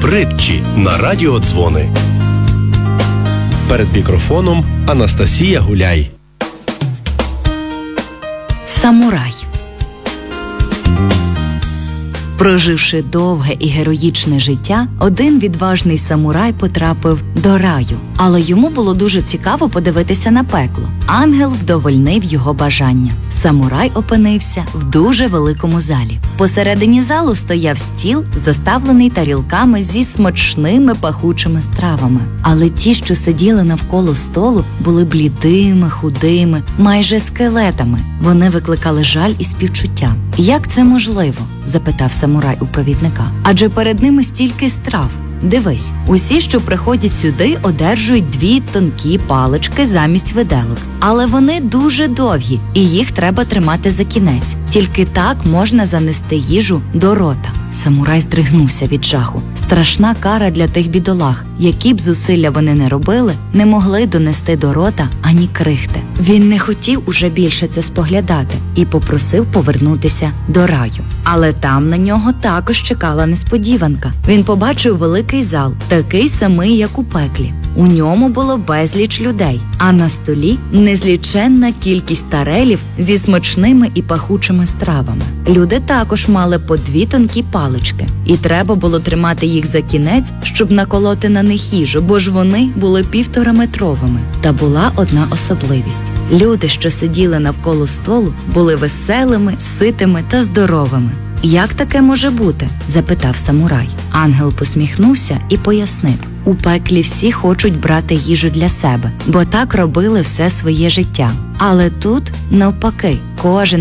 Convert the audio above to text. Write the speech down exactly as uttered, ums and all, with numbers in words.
притчі на радіодзвони. Перед мікрофоном Анастасія Гуляй. Самурай. Проживши довге і героїчне життя, один відважний самурай потрапив до раю. Але йому було дуже цікаво подивитися на пекло. Ангел вдовольнив його бажання. Самурай опинився в дуже великому залі. Посередині залу стояв стіл, заставлений тарілками зі смачними пахучими стравами. Але ті, що сиділи навколо столу, були блідими, худими, майже скелетами. Вони викликали жаль і співчуття. «Як це можливо?» – запитав самурай у провідника. «Адже перед ними стільки страв. Дивись, усі, що приходять сюди, одержують дві тонкі палички замість виделок. Але вони дуже довгі, і їх треба тримати за кінець. Тільки так можна занести їжу до рота». Самурай здригнувся від жаху. Страшна кара для тих бідолах. Які б зусилля вони не робили, не могли донести до рота ані крихти. Він не хотів уже більше це споглядати і попросив повернутися до раю. Але там на нього також чекала несподіванка. Він побачив великий зал, такий самий, як у пеклі. У ньому було безліч людей, а на столі незліченна кількість тарелів зі смачними і пахучими стравами. Люди також мали по дві тонкі палички, і треба було тримати їх за кінець, щоб наколоти на них їжу, бо ж вони були півтораметровими. Та була одна особливість. Люди, що сиділи навколо столу, були веселими, ситими та здоровими. «Як таке може бути?» – запитав самурай. Ангел посміхнувся і пояснив. У пеклі всі хочуть брати їжу для себе, бо так робили все своє життя. Але тут, навпаки, кожен